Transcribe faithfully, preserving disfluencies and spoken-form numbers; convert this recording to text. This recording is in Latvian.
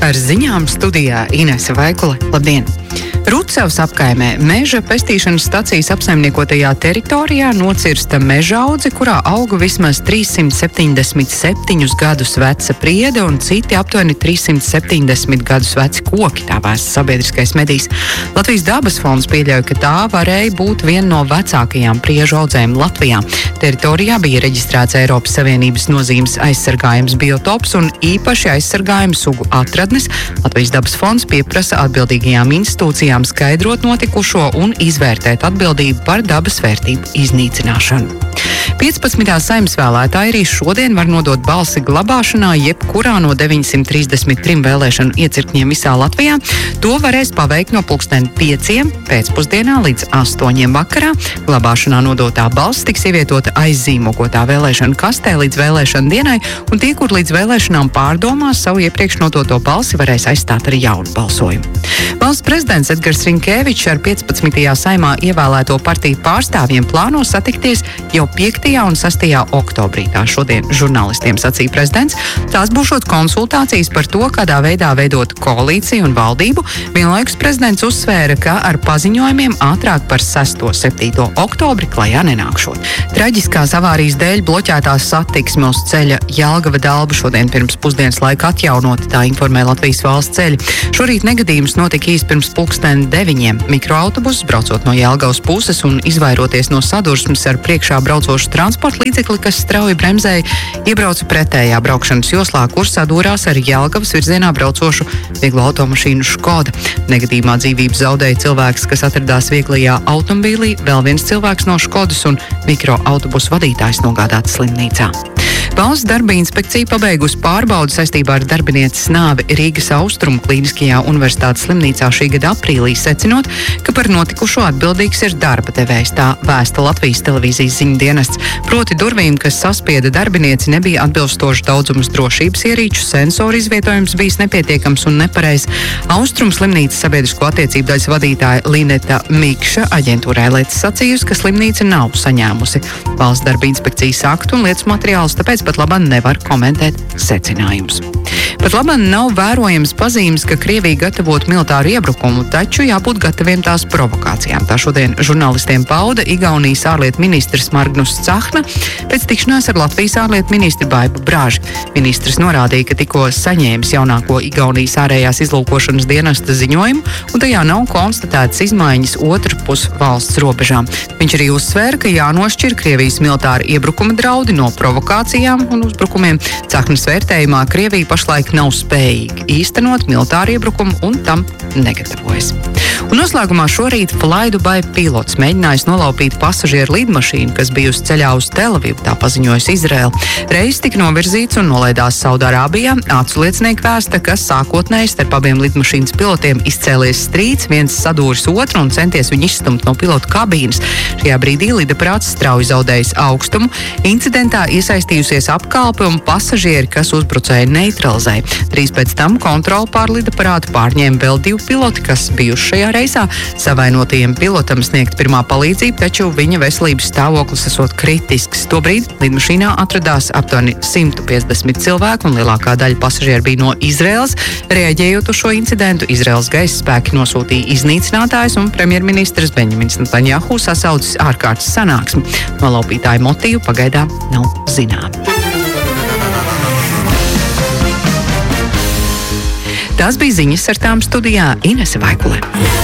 Ar ziņām studijā Inese Vaikule. Labdien! Rucavas apkaimē meža pestīšanas stacijas apsaimniekotajā teritorijā nocirsta mežaudze, kurā auga vismaz trīssimt septiņdesmit septiņus gadus veca priede un citi aptuveni trīssimt septiņdesmit gadus veci koki, tā vēsta sabiedriskais medijs. Latvijas dabas fonds pieļauj, ka tā varēja būt viena no vecākajām priežu audzēm Latvijā. Teritorijā bija reģistrēts Eiropas Savienības nozīmes aizsargājums biotops un īpaši aizsargājums sugu atradnes. Latvijas dabas fonds pieprasa atbildīgajām institūcijām skaidrot notikušo un izvērtēt atbildību par dabas vērtību iznīcināšanu. piecpadsmitā Saeimas vēlētāji arī šodien var nodot balsi glabāšanā jebkurā no deviņsimt trīsdesmit trim vēlēšanu iecirkņiem visā Latvijā. To varēs paveikt no pulksten pieciem pēcpusdienā līdz astoņiem vakarā. Glabāšanā nodotā balss tiks ievietota aizzīmogotā vēlēšanu kastē līdz vēlēšanu dienai, un tie, kur līdz vēlēšanām pārdomās savu iepriekš nodoto balsi, varēs aizstāt ar jaunu balsojumu. Valsts prezidents Edgars Rinkēvičs ar piecpadsmitajā Saeimā ievēlēto partiju pārstāvjiem plāno satikties jau piektajā un sastajā oktobrī. Tā šodien žurnālistiem sacīja prezidents. Tās būšot konsultācijas par to, kādā veidā veidot koalīciju un valdību. Vienlaikus prezidents uzsvēra, ka ar paziņojumiem ātrāk par sesto un septīto oktobri klajā nenākšot. Traģiskās avārijas dēļ bloķētās satiksme uz ceļa Jelgava-Dalba šodien pirms pusdienas laika atjaunota, tā informē Latvijas valsts ceļi. Šorīt negadījums notika īsti pirms pulksten deviņiem. Mikroautobuss, braucot no Jelgavas puses un izvairoties no sadursmes ar priekšā braucošu transporta līdzekli, kas strauji bremzēja, iebrauca pretējā braukšanas joslā, kur sadūrās ar Jelgavas virzienā braucošu vieglo automašīnu Škoda. Negadījumā dzīvību zaudēja cilvēks, kas atradās vieglajā automobīlī, vēl viens cilvēks no Škodas un mikroautobusu vadītājs nogādāts slimnīcā. Valsts darba inspekcija pabeigusi pārbaudi saistībā ar darbinieces nāvi Rīgas Austrumu Klīniskajā universitātes slimnīcā šī gada aprīlī, secinot, ka par notikušo atbildīgs ir darba devējs, tā vēsta Latvijas televīzijas ziņu dienests. Proti durvīm, kas saspieda darbinieci, nebija atbilstošs daudzums drošības ierīču, sensoru izvietojums bijis nepietiekams un nepareizs. Austrumu slimnīcas sabiedrisko attiecību daļas vadītāja Lineta Mikša aģentūrai Lietas sacījusi, ka slimnīca nav saņēmusi valsts darba inspekcijas aktu un lietas materiālus, tāpēc pat labāk nevar komentēt secinājumus. Pat labāk nav vērojams pazīmes, ka Krievija gatavot militāru iebrukumu, taču jābūt gataviem tās provokācijām. Tā šodien žurnālistiem pauda Igaunijas ārlietu ministrs Margnus Cahna pēc tikšanās ar Latvijas ārlietu ministru Baibu Braži. Ministrs norādīja, ka tikko saņēmis jaunāko Igaunijas ārējās izlūkošanas dienesta ziņojumu, un tajā nav konstatētas izmaiņas otrpus valsts robežām. Viņš arī uzsvēra, ka jānošķir Krievijas militāra iebrukuma draudi no provokācijām un uzbrukumiem. Cahnas vērtējumā Krievija pašlaik nav spējīga īstenot militāru iebrukumu un tam negatavojas. Un noslēgumā šorīt Flydubai pilots mēģinājis nolaupīt pasažieru lidmašīnu, kas bija uz ceļā uz Telavivu, tā paziņojusi Izraela. Reiz tika novirzīts un nolaidās Saudārābijā. Acu liecinieki vēsta, ka sākotnēji starp abiem lidmašīnas pilotiem izcēlies strīds, viens sadūris otru un centies viņu izstumt no pilota kabīnes. Šajā brīdī lidaparāts strauji zaudējis augstumu. Incidentā iesaistījusies apkalpe un pasažieri, kas uzbrucēju neutralizēja. Drīz pēc tam kontroli pār lidaparātu pārņēma vēl divi piloti, kas bijuši šajā reisā. Savainotajiem pilotam sniegt pirmā palīdzība, taču viņa veselības stāvoklis esot kritisks. Tobrīd lidmašīnā atradās aptuveni simt piecdesmit cilvēku un lielākā daļa pasažieru bija no Izraēlas. Reaģējot uz šo incidentu, Izraēlas gaisa spēki nosūtīja iznīcinātājus un premjerministrs Benjamins Netanjahu sasaucis ārkārtas sanāksmi. Nolaupītāju motīvu pagaidām nav zināmi. Tās bija ziņas, ar tām studijā Inese Vaikule.